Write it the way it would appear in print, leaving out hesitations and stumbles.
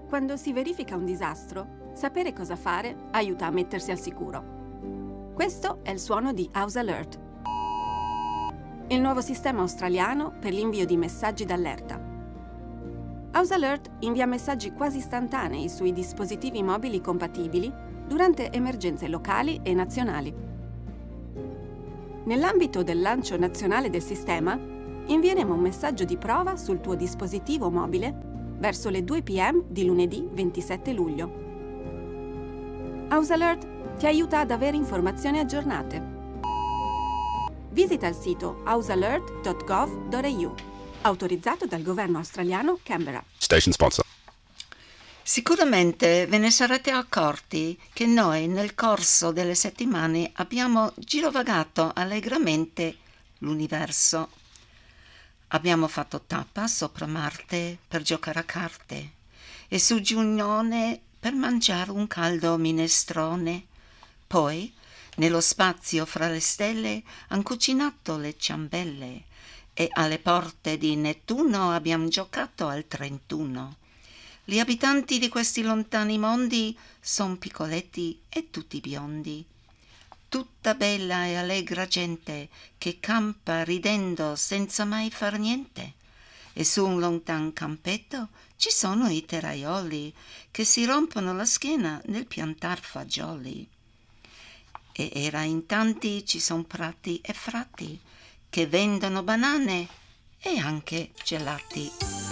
Quando si verifica un disastro, sapere cosa fare aiuta a mettersi al sicuro. Questo è il suono di House Alert, il nuovo sistema australiano per l'invio di messaggi d'allerta. House Alert invia messaggi quasi istantanei sui dispositivi mobili compatibili durante emergenze locali e nazionali. Nell'ambito del lancio nazionale del sistema, invieremo un messaggio di prova sul tuo dispositivo mobile verso le 2 p.m. di lunedì 27 luglio. House Alert ti aiuta ad avere informazioni aggiornate. Visita il sito housealert.gov.au, autorizzato dal governo australiano Canberra. Station sponsor. Sicuramente ve ne sarete accorti che noi nel corso delle settimane abbiamo girovagato allegramente l'universo. Abbiamo fatto tappa sopra Marte per giocare a carte e su Giunone per mangiare un caldo minestrone. Poi, nello spazio fra le stelle, han cucinato le ciambelle e alle porte di Nettuno abbiamo giocato al 31. Gli abitanti di questi lontani mondi son piccoletti e tutti biondi. Tutta bella e allegra gente che campa ridendo senza mai far niente. E su un lontan campetto ci sono i terraioli che si rompono la schiena nel piantar fagioli. E era in tanti ci son prati e frati che vendono banane e anche gelati.